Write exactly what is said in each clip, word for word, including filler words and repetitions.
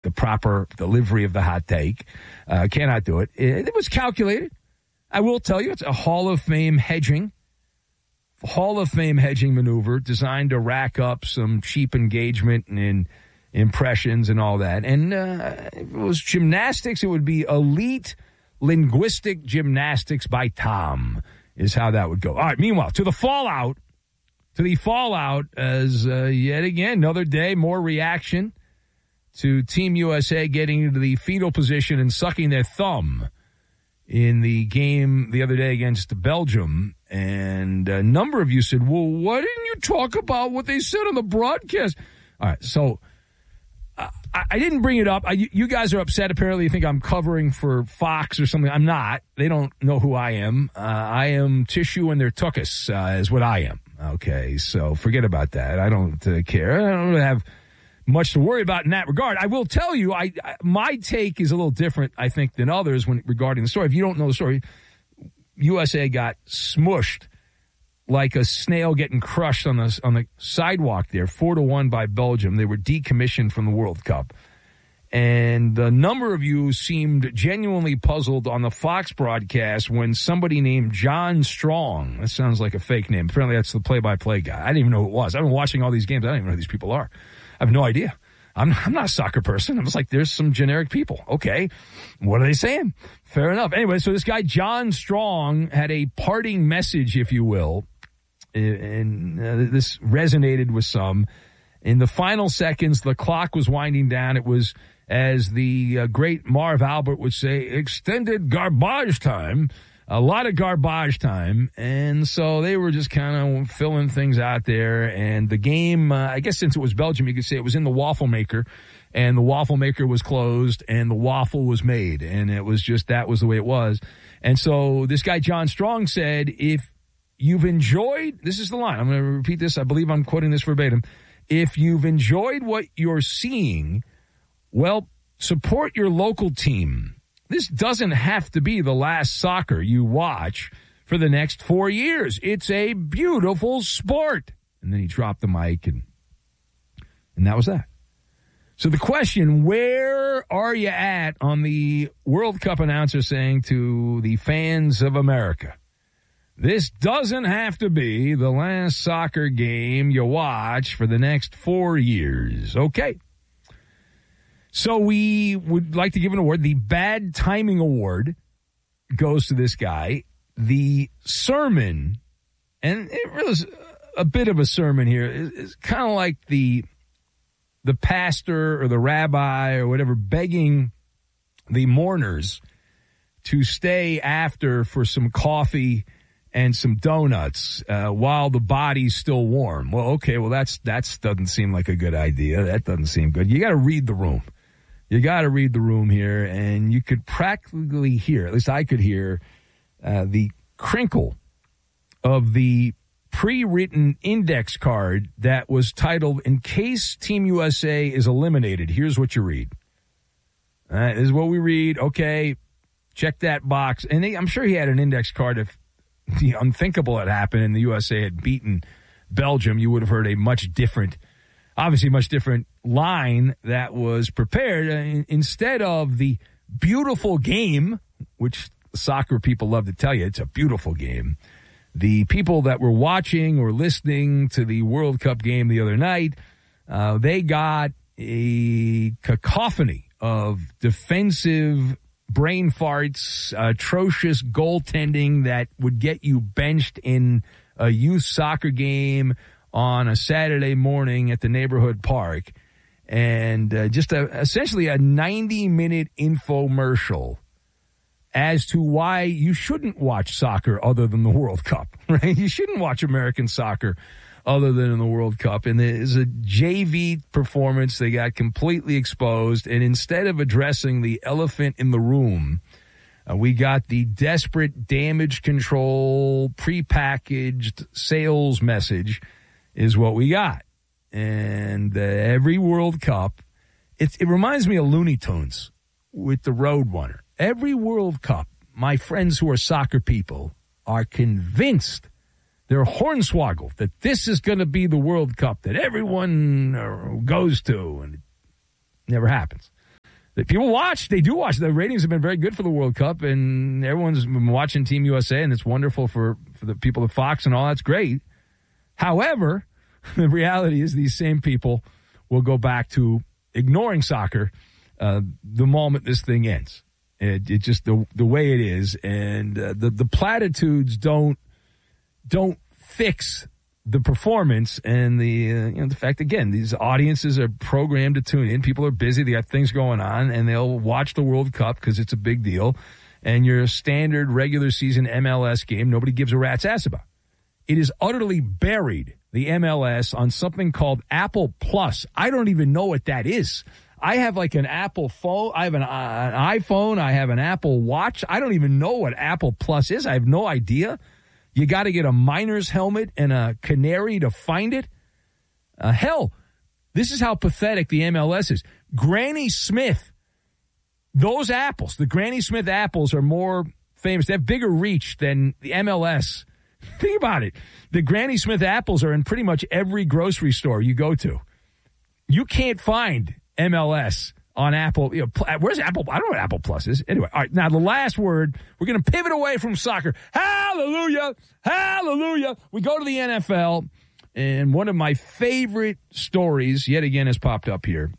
the proper delivery of the hot take. Uh, cannot do it. it. It was calculated. I will tell you, it's a Hall of Fame hedging. Hall of Fame hedging maneuver designed to rack up some cheap engagement and, and impressions and all that. And uh, if it was gymnastics, it would be elite linguistic gymnastics by Tom is how that would go. All right, meanwhile, to the fallout, to the fallout as uh, yet again, another day, more reaction to Team U S A getting into the fetal position and sucking their thumb in the game the other day against Belgium. And a number of you said, well, why didn't you talk about what they said on the broadcast? All right, so uh, I, I didn't bring it up. I, you guys are upset. Apparently you think I'm covering for Fox or something. I'm not. They don't know who I am. Uh, I am tissue in their tuchus uh, is what I am. Okay, so forget about that. I don't uh, care. I don't have much to worry about in that regard. I will tell you, I, I my take is a little different, I think, than others when regarding the story. If you don't know the story, U S A got smushed like a snail getting crushed on the on the sidewalk there, four to one by Belgium. They were decommissioned from the World Cup. And a number of you seemed genuinely puzzled on the Fox broadcast when somebody named John Strong, that sounds like a fake name. Apparently that's the play-by-play guy. I didn't even know who it was. I've been watching all these games. I don't even know who these people are. I have no idea. I'm, I'm not a soccer person. I'm just like, there's some generic people. Okay. What are they saying? Fair enough. Anyway, so this guy, John Strong, had a parting message, if you will, and uh, this resonated with some. In the final seconds, the clock was winding down. It was, as the uh, great Marv Albert would say, extended garbage time, a lot of garbage time. And so they were just kind of filling things out there. And the game, uh, I guess since it was Belgium, you could say it was in the waffle maker. And the waffle maker was closed and the waffle was made. And it was just, that was the way it was. And so this guy, John Strong, said, if you've enjoyed, this is the line, I'm going to repeat this, I believe I'm quoting this verbatim. If you've enjoyed what you're seeing, well, support your local team. This doesn't have to be the last soccer you watch for the next four years. It's a beautiful sport. And then he dropped the mic, and and that was that. So the question, where are you at on the World Cup announcer saying to the fans of America, this doesn't have to be the last soccer game you watch for the next four years. Okay. So we would like to give an award. The Bad Timing Award goes to this guy. The sermon, and it really is a bit of a sermon here, is kind of like the the pastor or the rabbi or whatever begging the mourners to stay after for some coffee and some donuts uh, while the body's still warm. Well, okay, well, that's that's doesn't seem like a good idea. That doesn't seem good. You got to read the room. You got to read the room here, and you could practically hear, at least I could hear, uh, the crinkle of the pre-written index card that was titled, in case Team U S A is eliminated, here's what you read. All right, this is what we read. Okay, check that box. And they, I'm sure he had an index card if the unthinkable had happened and the U S A had beaten Belgium. You would have heard a much different, obviously much different line that was prepared. Uh, instead of the beautiful game, which soccer people love to tell you, it's a beautiful game. The people that were watching or listening to the World Cup game the other night, uh, they got a cacophony of defensive brain farts, atrocious goaltending that would get you benched in a youth soccer game on a Saturday morning at the neighborhood park, and uh, just a, essentially a ninety-minute infomercial as to why you shouldn't watch soccer other than the World Cup, right? You shouldn't watch American soccer other than in the World Cup. And there's a J V performance. They got completely exposed. And instead of addressing the elephant in the room, uh, we got the desperate damage control, prepackaged sales message is what we got. And uh, every World Cup, it, it reminds me of Looney Tunes with the Roadrunner. Every World Cup, my friends who are soccer people are convinced, they're hornswoggled, that this is going to be the World Cup that everyone goes to, and it never happens. People watch. They do watch. The ratings have been very good for the World Cup, and everyone's been watching Team U S A, and it's wonderful for, for the people at Fox and all. That's great. However, the reality is these same people will go back to ignoring soccer uh, the moment this thing ends. It, it just the the way it is, and uh, the the platitudes don't don't fix the performance and the uh, you know the fact again these audiences are programmed to tune in. People are busy; they got things going on, and they'll watch the World Cup because it's a big deal. And your standard regular season M L S game, nobody gives a rat's ass about. It is utterly buried, the M L S, on something called Apple Plus. I don't even know what that is. I have like an Apple phone. I have an, uh, an iPhone. I have an Apple Watch. I don't even know what Apple Plus is. I have no idea. You got to get a miner's helmet and a canary to find it. Uh, hell, this is how pathetic the M L S is. Granny Smith, those apples, the Granny Smith apples are more famous. They have bigger reach than the M L S. Think about it. The Granny Smith apples are in pretty much every grocery store you go to. You can't find M L S on Apple. You know, where's Apple? I don't know what Apple Plus is. Anyway, all right, now the last word, we're going to pivot away from soccer. Hallelujah. Hallelujah. We go to the N F L, and one of my favorite stories yet again has popped up here.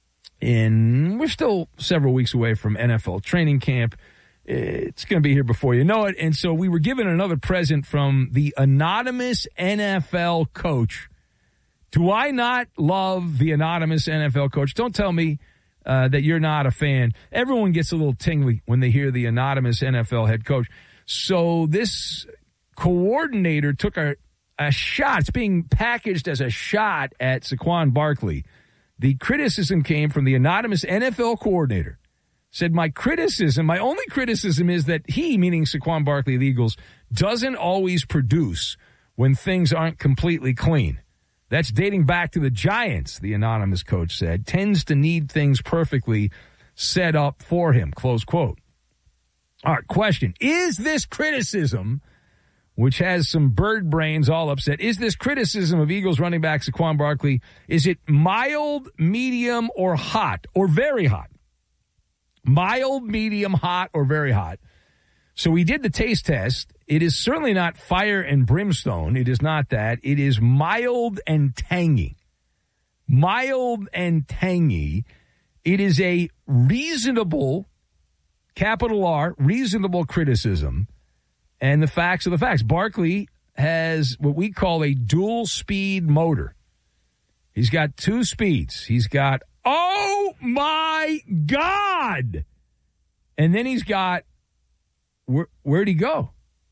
And we're still several weeks away from N F L training camp. It's going to be here before you know it. And so we were given another present from the anonymous N F L coach. Do I not love the anonymous N F L coach? Don't tell me uh, that you're not a fan. Everyone gets a little tingly when they hear the anonymous N F L head coach. So this coordinator took a, a shot. It's being packaged as a shot at Saquon Barkley. The criticism came from the anonymous N F L coordinator. Said, my criticism, my only criticism is that he, meaning Saquon Barkley of the Eagles, doesn't always produce when things aren't completely clean. That's dating back to the Giants, the anonymous coach said, tends to need things perfectly set up for him, close quote. All right, question. Is this criticism, which has some bird brains all upset, is this criticism of Eagles running back Saquon Barkley, is it mild, medium, or hot, or very hot? Mild, medium, hot, or very hot. So we did the taste test. It is certainly not fire and brimstone. It is not that. It is mild and tangy. Mild and tangy. It is a reasonable, capital R, reasonable criticism. And the facts are the facts. Barkley has what we call a dual speed motor. He's got two speeds. He's got, oh my God. And then he's got, where, where'd he go?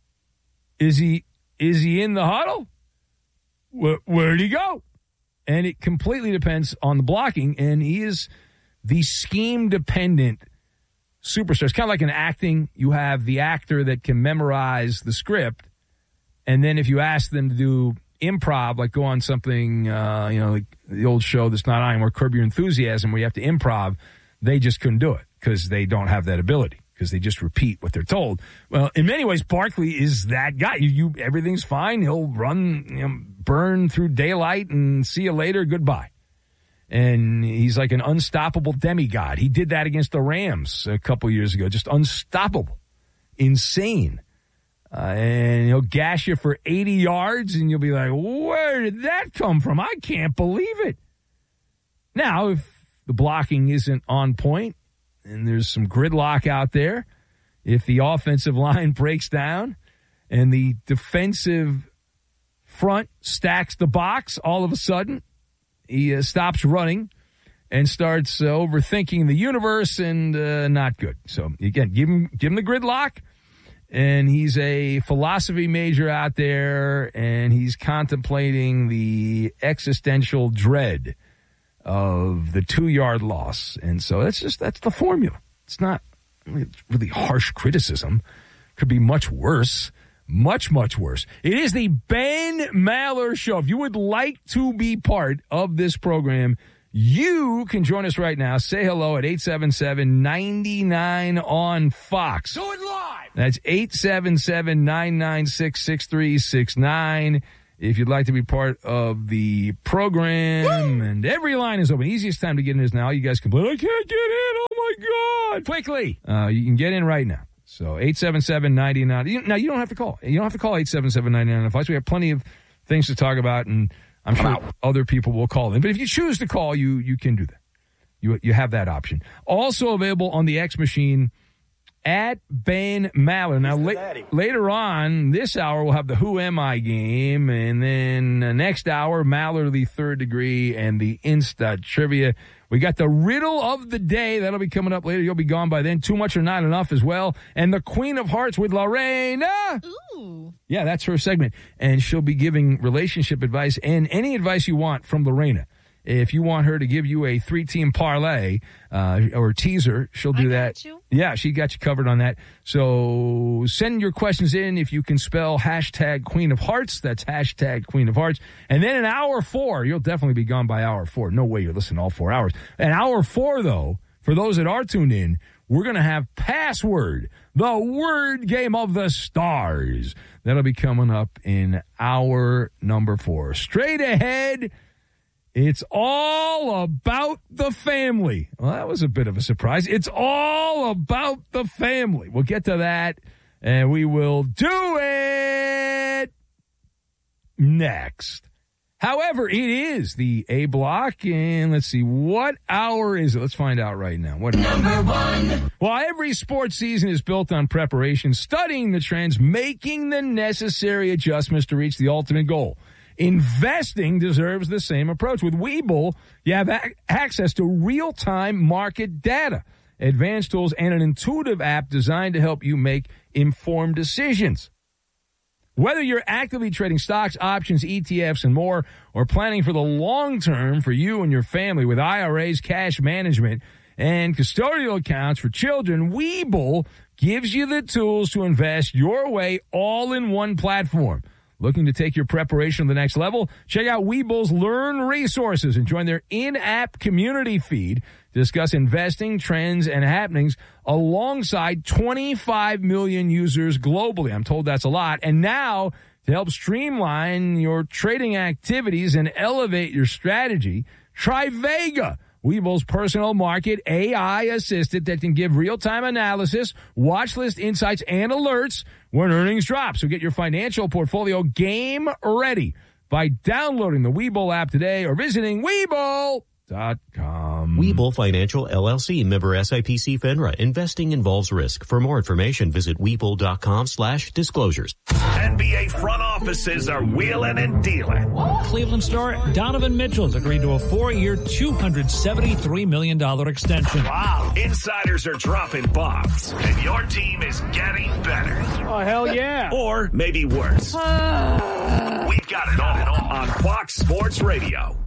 Is he, is he in the huddle? Where, where'd he go? And it completely depends on the blocking. And he is the scheme dependent superstar. It's kind of like an acting. You have the actor that can memorize the script. And then if you ask them to do improv, like go on something, uh, you know, like the old show that's not on, where Curb Your Enthusiasm, where you have to improv, they just couldn't do it because they don't have that ability, because they just repeat what they're told. Well, in many ways, Barkley is that guy. You, you everything's fine. He'll run, you know, burn through daylight and see you later. Goodbye. And he's like an unstoppable demigod. He did that against the Rams a couple years ago. Just unstoppable. Insane. Uh, and he'll gash you for eighty yards, and you'll be like, where did that come from? I can't believe it. Now, if the blocking isn't on point and there's some gridlock out there, if the offensive line breaks down and the defensive front stacks the box, all of a sudden he uh, stops running and starts uh, overthinking the universe, and uh, not good. So, again, give him, give him the gridlock. And he's a philosophy major out there, and he's contemplating the existential dread of the two-yard loss. And so that's just, that's the formula. It's not really harsh criticism. Could be much worse. Much, much worse. It is the Ben Maller Show. If you would like to be part of this program, you can join us right now. Say hello at eight seven seven, nine nine on Fox. Do it live. That's eight seven seven, nine nine six, six three six nine. if you'd like to be part of the program. And every line is open. Easiest time to get in is now. You guys complain, I can't get in. Oh, my God. Quickly. Uh, you can get in right now. So eight seven seven, nine nine. Now, you don't have to call. You don't have to call eight seven seven, nine nine five. We have plenty of things to talk about, and I'm sure other people will call in. But if you choose to call, you you can do that. You you have that option. Also available on the X machine at Ben Maller. Now, la- later on this hour, we'll have the Who Am I game. And then the next hour, Maller, the third degree, and the Insta trivia. We got the riddle of the day. That'll be coming up later. You'll be gone by then. Too much or not enough as well. And the Queen of Hearts with Lorena. Ooh. Yeah, that's her segment. And she'll be giving relationship advice and any advice you want from Lorena. If you want her to give you a three-team parlay uh, or teaser, she'll do I that. got you. Yeah, she got you covered on that. So send your questions in if you can spell hashtag Queen of Hearts. That's hashtag Queen of Hearts. And then in hour four, you'll definitely be gone by hour four. No way you're listening all four hours. In hour four, though, for those that are tuned in, we're going to have Password, the word game of the stars. That'll be coming up in hour number four. Straight ahead, it's all about the family. Well, that was a bit of a surprise. It's all about the family. We'll get to that, and we will do it next. However, it is the A block, and let's see, what hour is it? Let's find out right now. What Number one. Well, every sports season is built on preparation, studying the trends, making the necessary adjustments to reach the ultimate goal. Investing deserves the same approach. With Webull, you have ac- access to real-time market data, advanced tools, and an intuitive app designed to help you make informed decisions. Whether you're actively trading stocks, options, E T Fs, and more, or planning for the long term for you and your family with I R As, cash management, and custodial accounts for children, Webull gives you the tools to invest your way all in one platform. Looking to take your preparation to the next level? Check out Webull's Learn Resources and join their in-app community feed to discuss investing, trends, and happenings alongside twenty-five million users globally. I'm told that's a lot. And now, to help streamline your trading activities and elevate your strategy, try Vega, Webull's personal market A I assistant that can give real-time analysis, watch list insights, and alerts when earnings drop. So get your financial portfolio game ready by downloading the Webull app today or visiting Webull dot com. Webull Financial, L L C, member S I P C FINRA. Investing involves risk. For more information, visit Webull dot com slash disclosures. N B A front offices are wheeling and dealing. Cleveland star Donovan Mitchell's agreed to a four-year, two hundred seventy-three million dollars extension. Wow. Insiders are dropping bombs, and your team is getting better. Oh, hell yeah. Or maybe worse. We've got it all on Fox Sports Radio.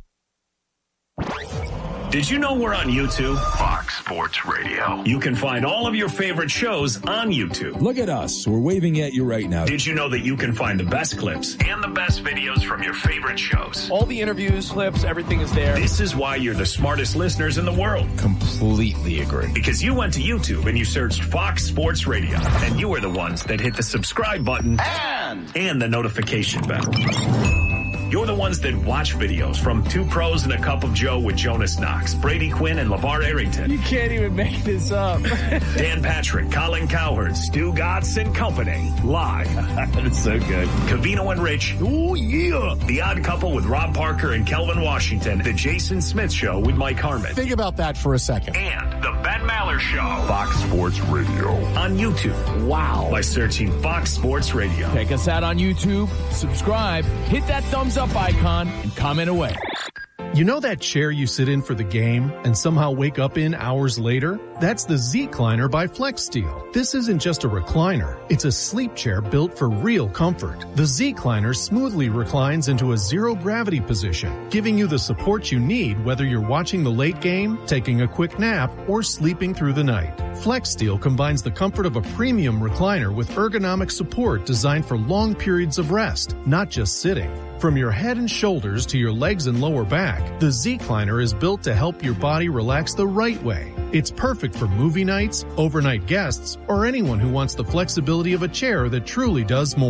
Did you know we're on YouTube? Fox Sports Radio. You can find all of your favorite shows on YouTube. Look at us. We're waving at you right now. Did you know that you can find the best clips and the best videos from your favorite shows? All the interviews, clips, everything is there. This is why you're the smartest listeners in the world. Completely agree. Because you went to YouTube and you searched Fox Sports Radio. And you were the ones that hit the subscribe button and, and the notification bell. You're the ones that watch videos from Two Pros and a Cup of Joe with Jonas Knox, Brady Quinn, and LeVar Arrington. You can't even make this up. Dan Patrick, Colin Cowherd, Stu Gatz and Company. Live. That's so good. Cavino and Rich. Oh, yeah. The Odd Couple with Rob Parker and Kelvin Washington. The Jason Smith Show with Mike Harmon. Think about that for a second. And the Ben Maller Show. Fox Sports Radio. On YouTube. Wow. By searching Fox Sports Radio. Check us out on YouTube. Subscribe. Hit that thumbs up icon and comment away. You know that chair you sit in for the game and somehow wake up in hours later? That's the Z-Cliner by FlexSteel. This isn't just a recliner. It's a sleep chair built for real comfort. The Z-Cliner smoothly reclines into a zero-gravity position, giving you the support you need whether you're watching the late game, taking a quick nap, or sleeping through the night. FlexSteel combines the comfort of a premium recliner with ergonomic support designed for long periods of rest, not just sitting. From your head and shoulders to your legs and lower back, the Z-Cliner is built to help your body relax the right way. It's perfect for movie nights, overnight guests, or anyone who wants the flexibility of a chair that truly does more.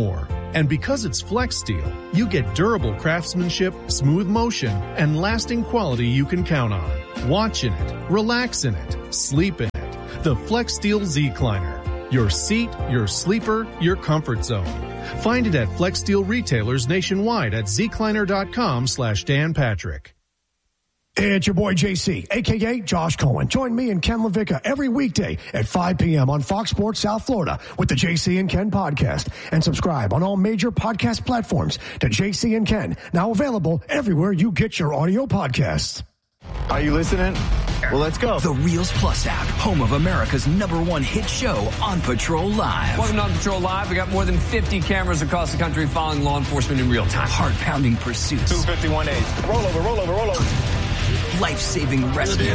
And because it's Flex Steel, you get durable craftsmanship, smooth motion, and lasting quality you can count on. Watch in it, relax in it, sleep in it. The Flex Steel Z-Cliner. Your seat, your sleeper, your comfort zone. Find it at Flex Steel retailers nationwide at zcliner.com slash Dan Patrick. Hey, it's your boy J C, a k a. Josh Cohen. Join me and Ken LaVicka every weekday at five p.m. on Fox Sports South Florida with the J C and Ken podcast. And subscribe on all major podcast platforms to J C and Ken, now available everywhere you get your audio podcasts. Are you listening? Well, let's go. The Reels Plus app, home of America's number one hit show, On Patrol Live. Welcome to On Patrol Live. We got more than fifty cameras across the country following law enforcement in real time. Heart-pounding pursuits. two fifty-one H. Roll over, roll over, roll over. Life-saving rescues.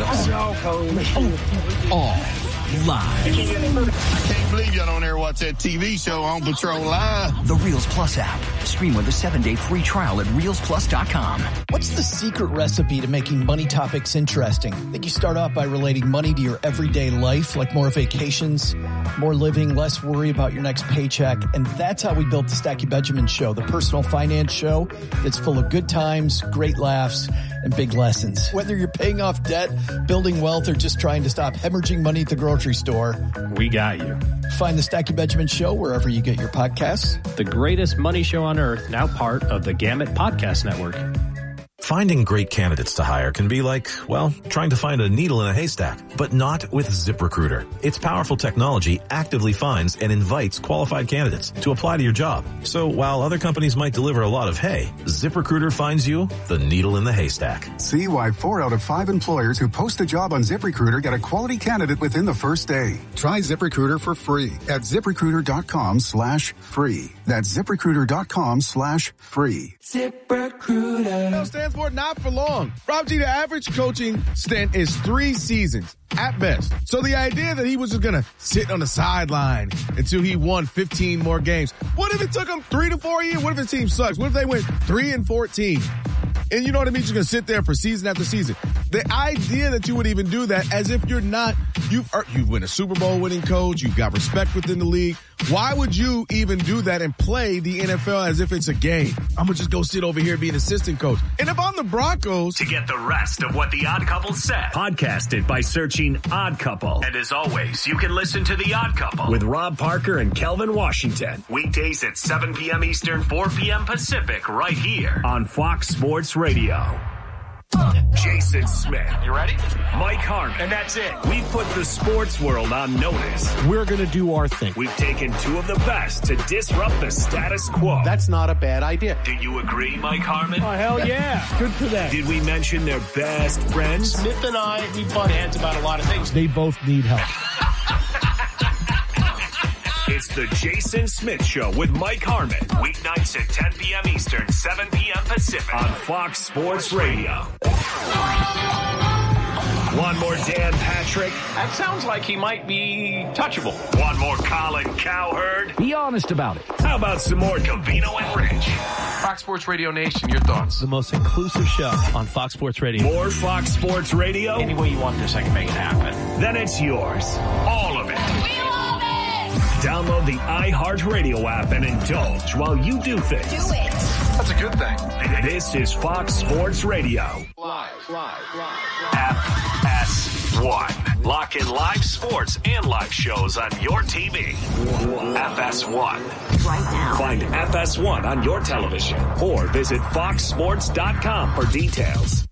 All live. I can't believe y'all don't ever watch that T V show On Patrol Live. The Reels Plus app. Stream with a seven-day free trial at reels plus dot com. What's the secret recipe to making money topics interesting? I think you start off by relating money to your everyday life, like more vacations, more living, less worry about your next paycheck. And that's how we built the Stacky Benjamin Show, the personal finance show that's full of good times, great laughs, and big lessons. Whether you're paying off debt, building wealth, or just trying to stop hemorrhaging money at the grocery store, we got you. Find the Stacky Benjamin Show wherever you get your podcasts. The greatest money show on earth, now part of the Gamut Podcast Network. Finding great candidates to hire can be like, well, trying to find a needle in a haystack, but not with ZipRecruiter. Its powerful technology actively finds and invites qualified candidates to apply to your job. So while other companies might deliver a lot of hay, ZipRecruiter finds you the needle in the haystack. See why four out of five employers who post a job on ZipRecruiter get a quality candidate within the first day. Try ZipRecruiter for free at ZipRecruiter.com slash free. That's ZipRecruiter.com slash free. ZipRecruiter. Stands for not for long. Rob G, the average coaching stint is three seasons at best. So the idea that he was just going to sit on the sideline until he won fifteen more games. What if it took him three to four years? What if his team sucks? What if they went three and fourteen? And you know what I mean? You're going to sit there for season after season. The idea that you would even do that as if you're not, you've, you've been a Super Bowl winning coach, you've got respect within the league. Why would you even do that and play the N F L as if it's a game? I'm going to just go sit over here and be an assistant coach. And if I'm the Broncos. To get the rest of what The Odd Couple said, podcast it by searching Odd Couple. And as always, you can listen to The Odd Couple with Rob Parker and Kelvin Washington. Weekdays at seven p.m. Eastern, four p.m. Pacific, right here on Fox Sports Radio. Jason Smith. You ready? Mike Harmon. And that's it. We've put the sports world on notice. We're going to do our thing. We've taken two of the best to disrupt the status quo. That's not a bad idea. Do you agree, Mike Harmon? Oh, hell yeah. Good for them. Did we mention their best friends? Smith and I, we butt heads about a lot of things. They both need help. It's the Jason Smith Show with Mike Harmon. Weeknights at ten p.m. Eastern, seven p.m. Pacific on Fox Sports Radio. One more Dan Patrick. That sounds like he might be touchable. One more Colin Cowherd. Be honest about it. How about some more Covino and Rich? Fox Sports Radio Nation, your thoughts? The most inclusive show on Fox Sports Radio. More Fox Sports Radio? Any way you want this, I can make it happen. Then it's yours. All of it. We love it! Download the iHeartRadio app and indulge while you do things. Do it. That's a good thing. This is Fox Sports Radio. Live, live, live. F S one. Lock in live sports and live shows on your T V. F S one. Right now. Find F S one on your television or visit fox sports dot com for details.